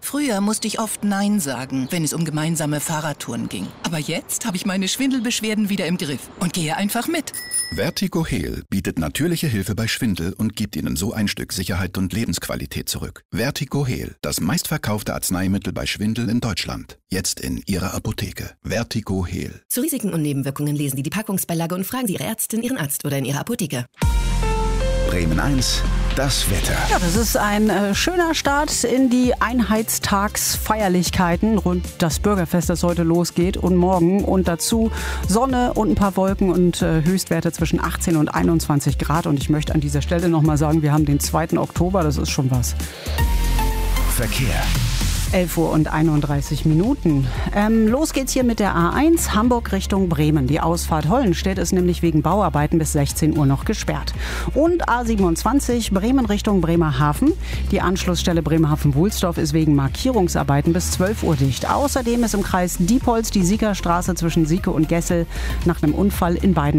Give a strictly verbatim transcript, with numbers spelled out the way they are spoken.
Früher musste ich oft Nein sagen, wenn es um gemeinsame Fahrradtouren ging. Aber jetzt habe ich meine Schwindelbeschwerden wieder im Griff und gehe einfach mit. Vertigo Heal bietet natürliche Hilfe bei Schwindel und gibt Ihnen so ein Stück Sicherheit und Lebensqualität zurück. Vertigo Heal, das meistverkaufte Arzneimittel bei Schwindel in Deutschland. Jetzt in Ihrer Apotheke. Vertigo Heal. Zu Risiken und Nebenwirkungen lesen Sie die Packungsbeilage und fragen Sie Ihre Ärztin, Ihren Arzt oder in Ihrer Apotheke. Bremen eins, das Wetter. Ja, das ist ein äh, schöner Start in die Einheitstagsfeierlichkeiten rund das Bürgerfest, das heute losgeht und morgen. Und dazu Sonne und ein paar Wolken und äh, Höchstwerte zwischen achtzehn und einundzwanzig Grad. Und ich möchte an dieser Stelle nochmal sagen, wir haben den zweiten Oktober, das ist schon was. Verkehr. elf Uhr und einunddreißig Minuten. Ähm, los geht's hier mit der A eins, Hamburg Richtung Bremen. Die Ausfahrt Hollenstedt ist nämlich wegen Bauarbeiten bis sechzehn Uhr noch gesperrt. Und A siebenundzwanzig, Bremen Richtung Bremerhaven. Die Anschlussstelle Bremerhaven-Wulsdorf ist wegen Markierungsarbeiten bis zwölf Uhr dicht. Außerdem ist im Kreis Diepholz die Siegerstraße zwischen Sieke und Gessel nach einem Unfall in beiden